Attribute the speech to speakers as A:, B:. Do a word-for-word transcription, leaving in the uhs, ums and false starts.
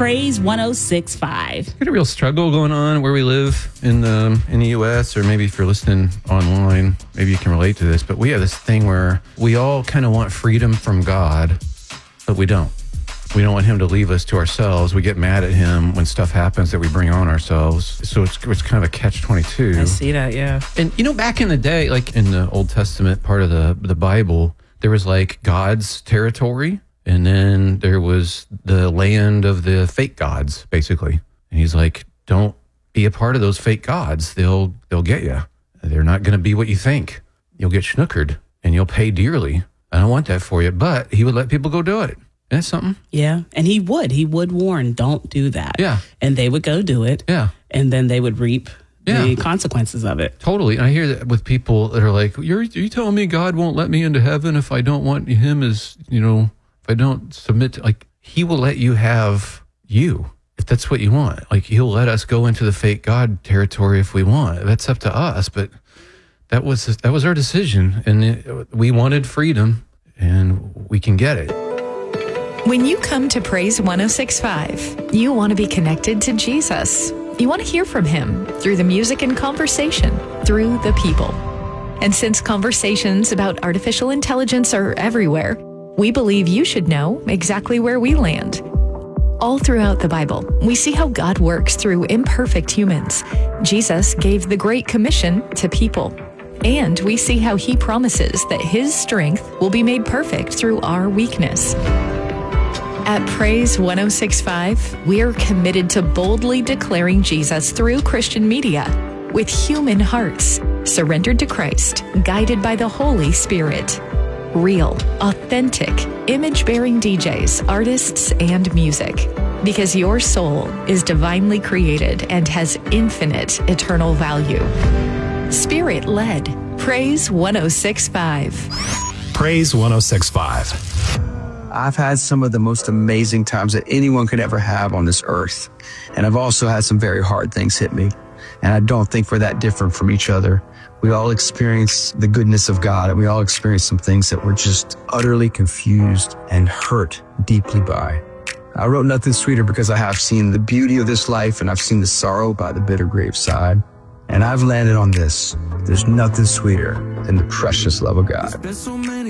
A: Praise one oh six point five.
B: Got a real struggle going on where we live in the in the U S, or maybe if you're listening online, maybe you can relate to this. But we have this thing where we all kind of want freedom from God, but we don't. We don't want him to leave us to ourselves. We get mad at him when stuff happens that we bring on ourselves. So it's it's kind of a catch twenty-two.
A: I see that, yeah.
B: And, you know, back in the day, like in the Old Testament part of the, the Bible, there was like God's territory, and then there was the land of the fake gods, basically. And he's like, don't be a part of those fake gods. They'll they'll get you. They're not going to be what you think. You'll get snookered, and you'll pay dearly. I don't want that for you. But he would let people go do it. That's something.
A: Yeah. And he would. He would warn, don't do that.
B: Yeah.
A: And they would go do it.
B: Yeah.
A: And then they would reap
B: yeah.
A: the consequences of it.
B: Totally. And I hear that with people that are like, you're, you telling me God won't let me into heaven if I don't want him as, you know, if I don't submit to, like, he will let you have you if that's what you want. Like, he'll let us go into the fake God territory if we want. That's up to us. But that was, that was our decision. And it, we wanted freedom, and we can get it.
C: When you come to Praise one oh six point five, you want to be connected to Jesus. You want to hear from him through the music and conversation, through the people. And since conversations about artificial intelligence are everywhere, we believe you should know exactly where we land. All throughout the Bible, we see how God works through imperfect humans. Jesus gave the Great Commission to people. And we see how he promises that his strength will be made perfect through our weakness. At Praise one oh six point five, we are committed to boldly declaring Jesus through Christian media with human hearts, surrendered to Christ, guided by the Holy Spirit. Real, authentic, image-bearing D Js, artists, and music. Because your soul is divinely created and has infinite eternal value. Spirit-led. Praise one oh six point five.
D: Praise one oh six point five.
E: I've had some of the most amazing times that anyone could ever have on this earth. And I've also had some very hard things hit me. And I don't think we're that different from each other. We all experience the goodness of God, and we all experience some things that we're just utterly confused and hurt deeply by. I wrote Nothing Sweeter because I have seen the beauty of this life, and I've seen the sorrow by the bitter graveside. And I've landed on this. There's nothing sweeter than the precious love of God.